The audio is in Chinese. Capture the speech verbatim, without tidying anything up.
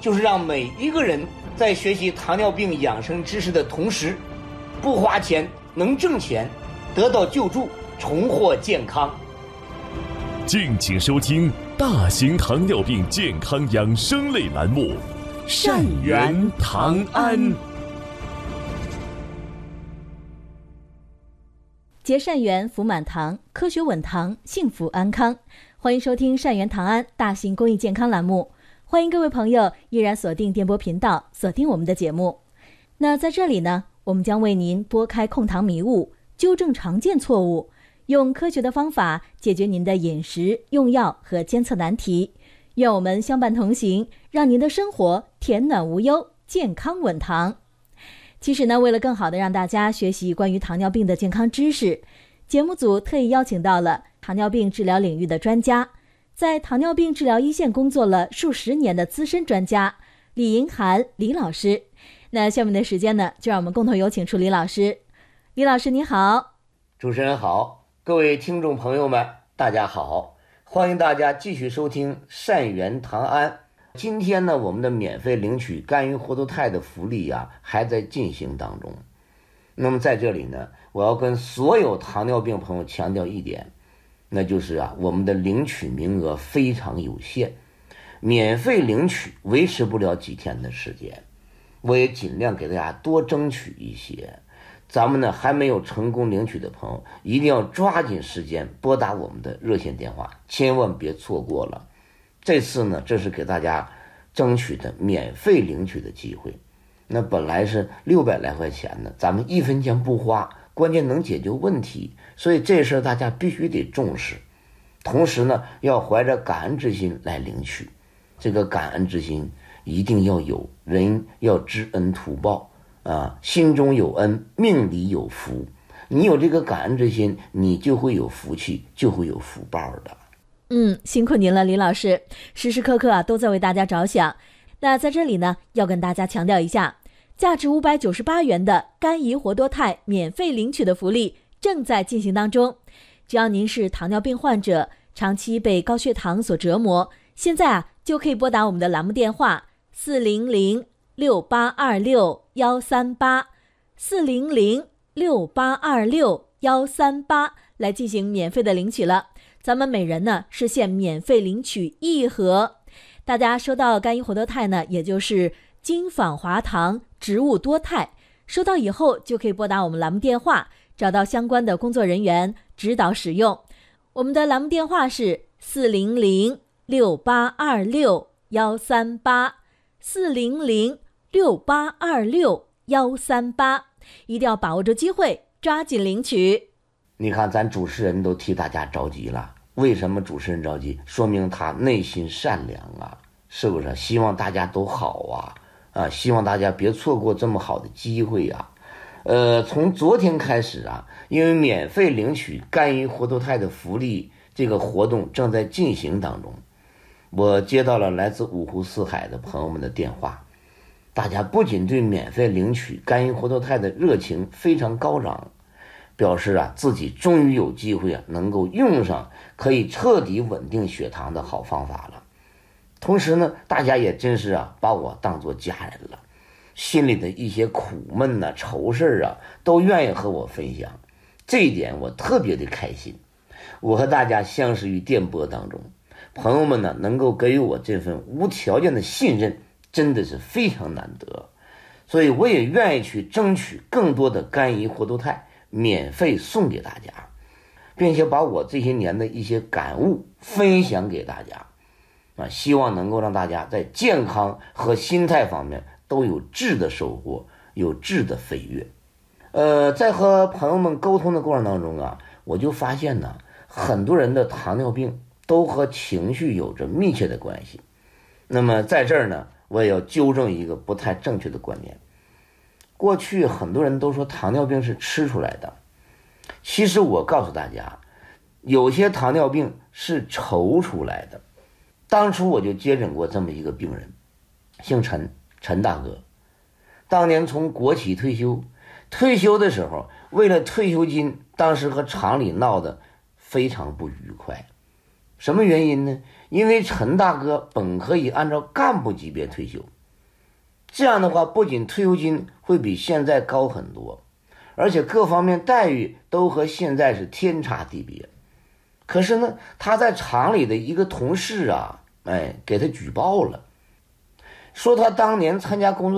就是让每一个人在学习糖尿病养生知识的同时，不花钱能挣钱，得到救助，重获健康。 敬请收听大型糖尿病健康养生类栏目《善缘堂安》。 结善缘，福满堂，科学稳堂，幸福安康。欢迎收听善缘堂安大型公益健康栏目。欢迎各位朋友依然锁定电波频道，锁定我们的节目。那在这里呢，我们将为您拨开控糖迷雾，纠正常见错误，用科学的方法解决您的饮食、用药和监测难题。愿我们相伴同行，让您的生活甜暖无忧，健康稳堂。其实呢，为了更好的让大家学习关于糖尿病的健康知识，节目组特意邀请到了糖尿病治疗领域的专家，在糖尿病治疗一线工作了数十年的资深专家李银涵李老师。那下面的时间呢，就让我们共同有请出李老师。李老师你好。 主持人好，各位听众朋友们大家好，欢迎大家继续收听善缘堂安。今天呢，我们的免费领取肝鱼活动肽的福利啊还在进行当中。那么在这里呢，我要跟所有糖尿病朋友强调一点，那就是啊，我们的领取名额非常有限，免费领取维持不了几天的时间，我也尽量给大家多争取一些。咱们呢还没有成功领取的朋友，一定要抓紧时间拨打我们的热线电话，千万别错过了。这次呢，这是给大家争取的免费领取的机会。那本来是六百来块钱呢，咱们一分钱不花，关键能解决问题，所以这事大家必须得重视。同时呢，要怀着感恩之心来领取。这个感恩之心一定要有，人要知恩图报啊，心中有恩，命里有福。你有这个感恩之心，你就会有福气，就会有福报的。 嗯，辛苦您了，李老师，时时刻刻啊都在为大家着想。那在这里呢，要跟大家强调一下，价值五百九十八元的肝胰活多肽免费领取的福利正在进行当中。只要您是糖尿病患者，长期被高血糖所折磨，现在啊就可以拨打我们的栏目电话四零零六八二六幺三八四零零六八二六幺三八来进行免费的领取了。咱们每人呢是限免费领取一盒。大家收到肝胰活多肽呢，也就是金纺华糖植物多肽，收到以后就可以拨打我们栏目电话，找到相关的工作人员指导使用。我们的栏目电话是四零零六八二六幺三八四零零六八二六幺三八，一定要把握住机会，抓紧领取。 你看咱主持人都替大家着急了，为什么主持人着急？说明他内心善良啊，是不是？希望大家都好啊，啊，希望大家别错过这么好的机会啊。呃，从昨天开始啊，因为免费领取肝胰活多肽的福利这个活动正在进行当中，我接到了来自五湖四海的朋友们的电话，大家不仅对免费领取肝胰活多肽的热情非常高涨，表示啊自己终于有机会啊能够用上可以彻底稳定血糖的好方法了。同时呢，大家也真是啊把我当作家人了，心里的一些苦闷呐、啊、愁事啊都愿意和我分享，这一点我特别的开心。我和大家相识于电波当中，朋友们呢能够给予我这份无条件的信任，真的是非常难得，所以我也愿意去争取更多的肝胰活多肽免费送给大家，并且把我这些年的一些感悟分享给大家啊，希望能够让大家在健康和心态方面都有质的收获，有质的飞跃。呃，在和朋友们沟通的过程当中啊，我就发现呢，很多人的糖尿病都和情绪有着密切的关系。那么在这儿呢，我也要纠正一个不太正确的观念。过去很多人都说糖尿病是吃出来的，其实我告诉大家，有些糖尿病是愁出来的。当初我就接诊过这么一个病人，姓陈，陈大哥。当年从国企退休，退休的时候为了退休金，当时和厂里闹得非常不愉快。什么原因呢？因为陈大哥本可以按照干部级别退休， 这样的话，不仅退休金会比现在高很多，而且各方面待遇都和现在是天差地别。可是呢，他在厂里的一个同事啊，哎，给他举报了，说他当年参加工作